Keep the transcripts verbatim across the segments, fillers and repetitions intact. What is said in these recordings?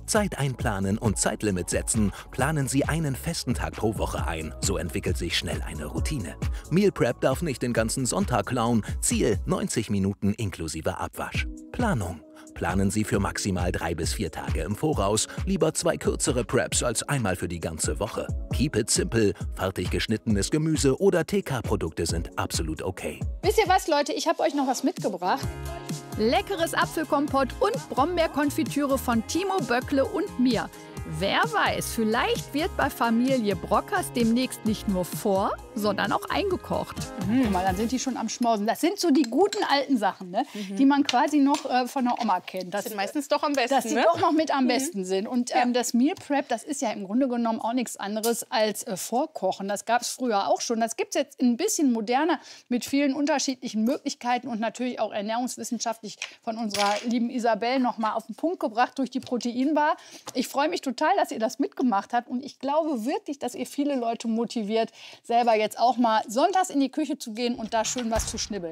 Zeit einplanen und Zeitlimit setzen, planen Sie einen festen Tag pro Woche ein. So entwickelt sich schnell eine Routine. Meal Prep darf nicht den ganzen Sonntag klauen. Ziel neunzig Minuten inklusive Abwasch. Planung. Planen Sie für maximal drei bis vier Tage im Voraus. Lieber zwei kürzere Preps als einmal für die ganze Woche. Keep it simple. Fertig geschnittenes Gemüse oder T K-Produkte sind absolut okay. Wisst ihr was, Leute? Ich habe euch noch was mitgebracht. Leckeres Apfelkompott und Brombeerkonfitüre von Timo Böckle und mir. Wer weiß, vielleicht wird bei Familie Brockers demnächst nicht nur vor, sondern auch eingekocht. Mhm, guck mal, dann sind die schon am Schmausen. Das sind so die guten alten Sachen, ne? Mhm. Die man quasi noch äh, von der Oma kennt. Das, das sind meistens doch am besten, Dass die ne? doch noch mit am besten mhm. sind. Und ähm, ja. das Meal Prep, das ist ja im Grunde genommen auch nichts anderes als äh, Vorkochen. Das gab es früher auch schon. Das gibt es jetzt ein bisschen moderner mit vielen unterschiedlichen Möglichkeiten und natürlich auch ernährungswissenschaftlich von unserer lieben Isabel noch mal auf den Punkt gebracht durch die Proteinbar. Ich freue mich total, dass ihr das mitgemacht habt. Und ich glaube wirklich, dass ihr viele Leute motiviert, selber jetzt auch mal sonntags in die Küche zu gehen und da schön was zu schnibbeln.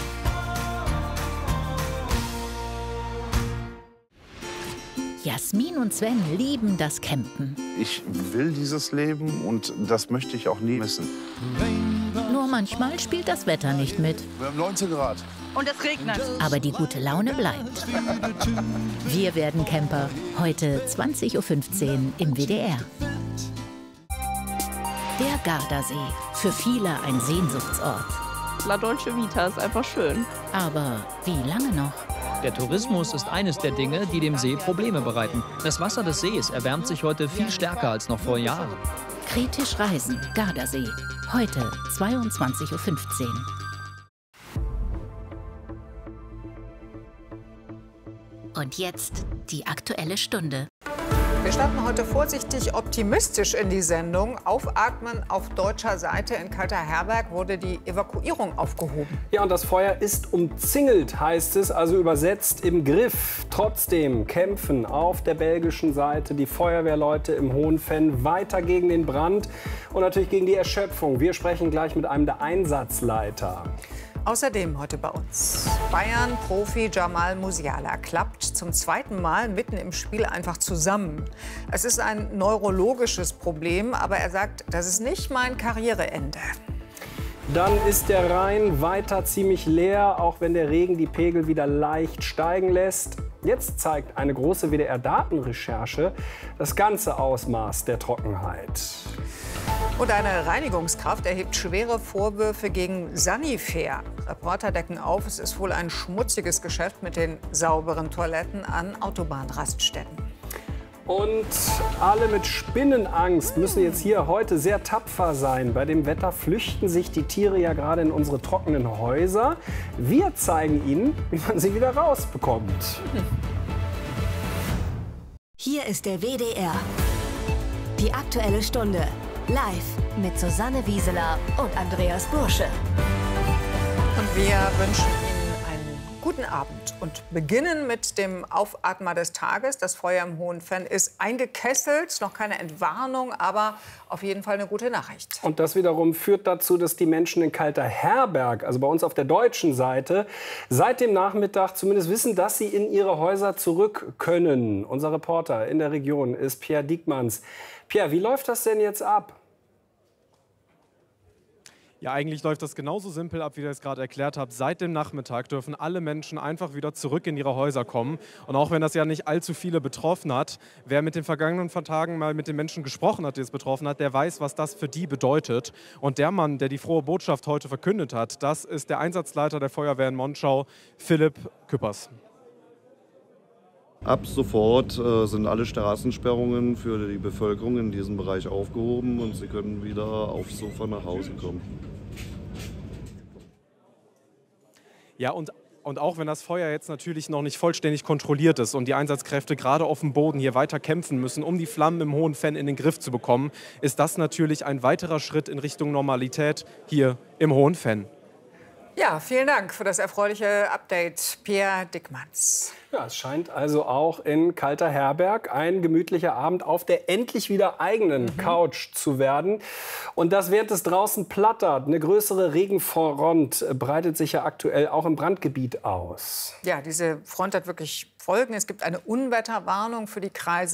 Jasmin und Sven lieben das Campen. Ich will dieses Leben und das möchte ich auch nie missen. Nur manchmal spielt das Wetter nicht mit. Wir haben neunzehn Grad. Und es regnet. Aber die gute Laune bleibt. Wir werden Camper. Heute zwanzig Uhr fünfzehn im W D R. Der Gardasee. Für viele ein Sehnsuchtsort. La Dolce Vita ist einfach schön. Aber wie lange noch? Der Tourismus ist eines der Dinge, die dem See Probleme bereiten. Das Wasser des Sees erwärmt sich heute viel stärker als noch vor Jahren. Kritisch reisen. Gardasee. Heute zweiundzwanzig Uhr fünfzehn. Und jetzt die Aktuelle Stunde. Wir starten heute vorsichtig optimistisch in die Sendung. Aufatmen auf deutscher Seite. In Kalter-Herberg wurde die Evakuierung aufgehoben. Ja, und das Feuer ist umzingelt, heißt es, also übersetzt im Griff. Trotzdem kämpfen auf der belgischen Seite die Feuerwehrleute im Hohenfenn weiter gegen den Brand und natürlich gegen die Erschöpfung. Wir sprechen gleich mit einem der Einsatzleiter. Außerdem heute bei uns Bayern-Profi Jamal Musiala klappt zum zweiten Mal mitten im Spiel einfach zusammen. Es ist ein neurologisches Problem, aber er sagt, das ist nicht mein Karriereende. Dann ist der Rhein weiter ziemlich leer, auch wenn der Regen die Pegel wieder leicht steigen lässt. Jetzt zeigt eine große W D R-Datenrecherche das ganze Ausmaß der Trockenheit. Und eine Reinigungskraft erhebt schwere Vorwürfe gegen Sanifair. Reporter decken auf, es ist wohl ein schmutziges Geschäft mit den sauberen Toiletten an Autobahnraststätten. Und alle mit Spinnenangst müssen jetzt hier heute sehr tapfer sein. Bei dem Wetter flüchten sich die Tiere ja gerade in unsere trockenen Häuser. Wir zeigen Ihnen, wie man sie wieder rausbekommt. Hier ist der W D R. Die Aktuelle Stunde. Live mit Susanne Wieseler und Andreas Bursche. Und wir wünschen Ihnen einen guten Abend und beginnen mit dem Aufatmer des Tages. Das Feuer im Hohenfenn ist eingekesselt, noch keine Entwarnung, aber auf jeden Fall eine gute Nachricht. Und das wiederum führt dazu, dass die Menschen in Kalter-Herberg, also bei uns auf der deutschen Seite, seit dem Nachmittag zumindest wissen, dass sie in ihre Häuser zurück können. Unser Reporter in der Region ist Pierre Diekmanns. Pierre, wie läuft das denn jetzt ab? Ja, eigentlich läuft das genauso simpel ab, wie ihr es gerade erklärt habt. Seit dem Nachmittag dürfen alle Menschen einfach wieder zurück in ihre Häuser kommen. Und auch wenn das ja nicht allzu viele betroffen hat, wer mit den vergangenen Tagen mal mit den Menschen gesprochen hat, die es betroffen hat, der weiß, was das für die bedeutet. Und der Mann, der die frohe Botschaft heute verkündet hat, das ist der Einsatzleiter der Feuerwehr in Monschau, Philipp Küppers. Ab sofort äh, sind alle Straßensperrungen für die Bevölkerung in diesem Bereich aufgehoben und sie können wieder aufs Sofa nach Hause kommen. Ja, und, und auch wenn das Feuer jetzt natürlich noch nicht vollständig kontrolliert ist und die Einsatzkräfte gerade auf dem Boden hier weiter kämpfen müssen, um die Flammen im Hohenfenn in den Griff zu bekommen, ist das natürlich ein weiterer Schritt in Richtung Normalität hier im Hohenfenn. Ja, vielen Dank für das erfreuliche Update, Pierre Diekmanns. Ja, es scheint also auch in Kalter-Herberg ein gemütlicher Abend auf der endlich wieder eigenen mhm. Couch zu werden. Und das, während es draußen plattert, eine größere Regenfront breitet sich ja aktuell auch im Brandgebiet aus. Ja, diese Front hat wirklich Folgen. Es gibt eine Unwetterwarnung für die Kreise